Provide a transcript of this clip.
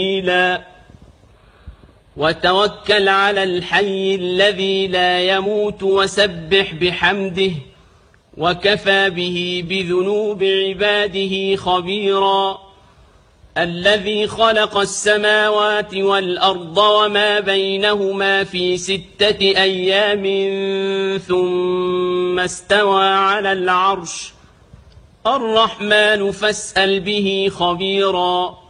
وتوكل على الحي الذي لا يموت وسبح بحمده وكفى به بذنوب عباده خبيرا الذي خلق السماوات والأرض وما بينهما في 6 أيام ثم استوى على العرش الرحمن فاسأل به خبيرا